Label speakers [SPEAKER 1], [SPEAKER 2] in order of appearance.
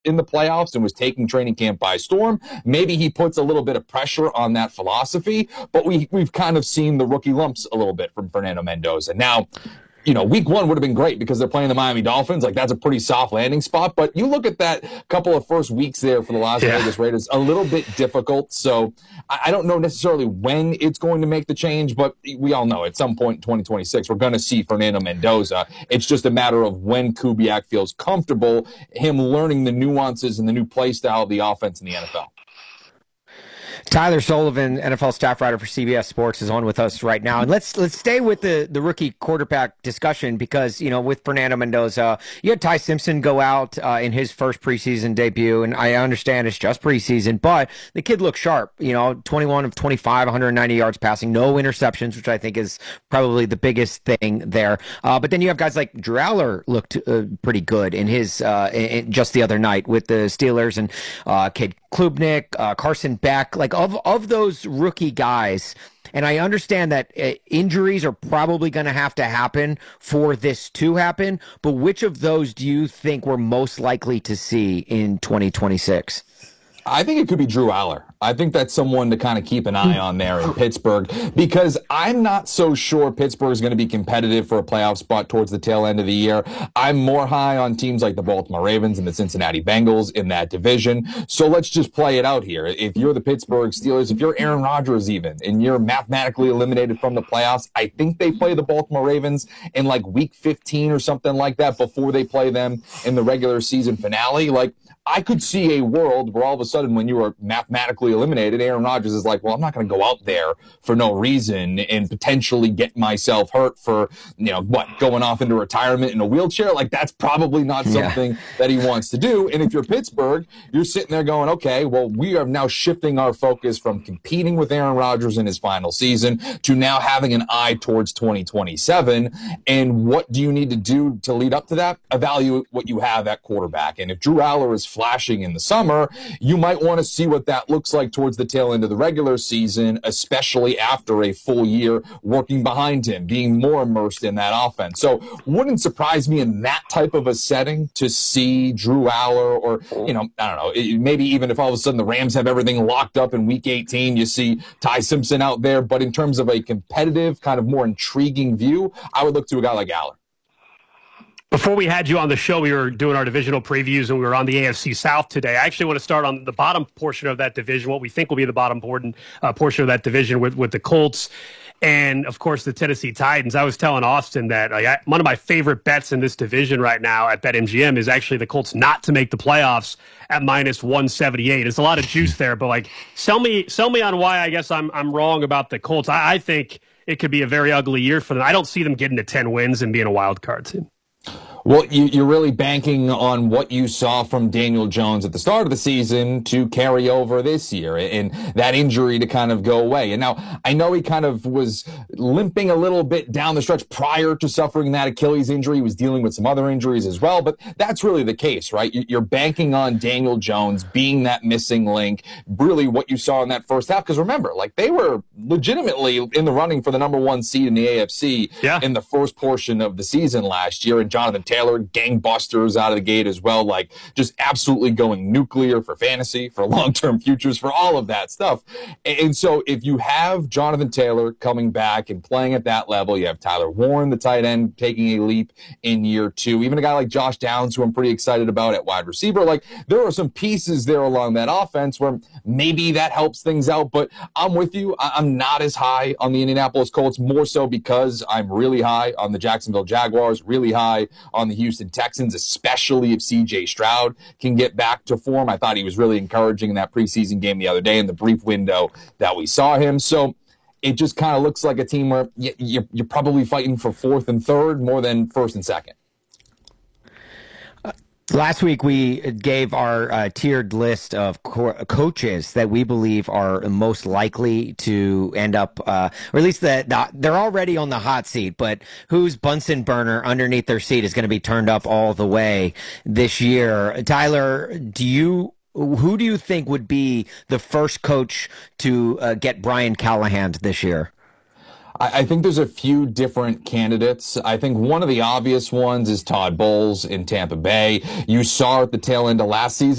[SPEAKER 1] in the playoffs and was taking training camp by storm. Maybe he puts a little bit of pressure on that philosophy, but we've kind of seen the rookie lumps a little bit from Fernando Mendoza. Now, week one would have been great because they're playing the Miami Dolphins. Like, that's a pretty soft landing spot. But you look at that couple of first weeks there for the Las Vegas Raiders, a little bit difficult. So I don't know necessarily when it's going to make the change, but we all know at some point in 2026, we're going to see Fernando Mendoza. It's just a matter of when Kubiak feels comfortable, him learning the nuances and the new play style of the offense in the NFL.
[SPEAKER 2] Tyler Sullivan, NFL staff writer for CBS Sports, is on with us right now. And let's stay with the rookie quarterback discussion because, with Fernando Mendoza, you had Ty Simpson go out in his first preseason debut, and I understand it's just preseason, but the kid looked sharp, 21 of 25, 190 yards passing, no interceptions, which I think is probably the biggest thing there. But then you have guys like Drew Aller looked pretty good in his just the other night with the Steelers, and Cade Klubnik, Carson Beck, like of those rookie guys. And I understand that injuries are probably going to happen for this to happen. But which of those do you think we're most likely to see in 2026?
[SPEAKER 1] I think it could be Drew Aller. I think that's someone to kind of keep an eye on there in Pittsburgh because I'm not so sure Pittsburgh is going to be competitive for a playoff spot towards the tail end of the year. I'm more high on teams like the Baltimore Ravens and the Cincinnati Bengals in that division. So let's just play it out here. If you're the Pittsburgh Steelers, if you're Aaron Rodgers even, and you're mathematically eliminated from the playoffs, I think they play the Baltimore Ravens in like week 15 or something like that before they play them in the regular season finale. Like, I could see a world where all of a sudden when you are mathematically eliminated, Aaron Rodgers is like, well, I'm not going to go out there for no reason and potentially get myself hurt for, going off into retirement in a wheelchair. Like, that's probably not something that he wants to do. And if you're Pittsburgh, you're sitting there going, okay, well, we are now shifting our focus from competing with Aaron Rodgers in his final season to now having an eye towards 2027. And what do you need to do to lead up to that? Evaluate what you have at quarterback. And if Drew Aller is flashing in the summer, you might want to see what that looks like towards the tail end of the regular season, especially after a full year working behind him, being more immersed in that offense. So wouldn't surprise me in that type of a setting to see Drew Aller or, I don't know, maybe even if all of a sudden the Rams have everything locked up in week 18, you see Ty Simpson out there. But in terms of a competitive, kind of more intriguing view, I would look to a guy like Aller.
[SPEAKER 3] Before we had you on the show, we were doing our divisional previews, and we were on the AFC South today. I actually want to start on the bottom portion of that division, what we think will be the bottom portion of that division with the Colts and, of course, the Tennessee Titans. I was telling Austin that one of my favorite bets in this division right now at BetMGM is actually the Colts not to make the playoffs at minus 178. It's a lot of juice there, but sell me on why I guess I'm wrong about the Colts. I think it could be a very ugly year for them. I don't see them getting to 10 wins and being a wild card team.
[SPEAKER 1] Well, you're really banking on what you saw from Daniel Jones at the start of the season to carry over this year and that injury to kind of go away. And now I know he kind of was limping a little bit down the stretch prior to suffering that Achilles injury. He was dealing with some other injuries as well, but that's really the case, right? You're banking on Daniel Jones being that missing link, really what you saw in that first half. Because remember, they were legitimately in the running for the number one seed in the AFC in the first portion of the season last year. And Jonathan Taylor, gangbusters out of the gate as well, just absolutely going nuclear for fantasy, for long-term futures, for all of that stuff. And so if you have Jonathan Taylor coming back and playing at that level, you have Tyler Warren, the tight end, taking a leap in year two, even a guy like Josh Downs, who I'm pretty excited about at wide receiver. There are some pieces there along that offense where maybe that helps things out, but I'm with you. I'm not as high on the Indianapolis Colts, more so because I'm really high on the Jacksonville Jaguars, really high on the Houston Texans, especially if C.J. Stroud can get back to form. I thought he was really encouraging in that preseason game the other day in the brief window that we saw him. So it just kind of looks like a team where you're probably fighting for fourth and third more than first and second.
[SPEAKER 2] Last week, we gave our tiered list of coaches that we believe are most likely to end up, or at least they're already on the hot seat, but whose Bunsen burner underneath their seat is going to be turned up all the way this year. Tyler, who do you think would be the first coach to get Brian Callahan this year?
[SPEAKER 1] I think there's a few different candidates. I think one of the obvious ones is Todd Bowles in Tampa Bay. You saw at the tail end of last season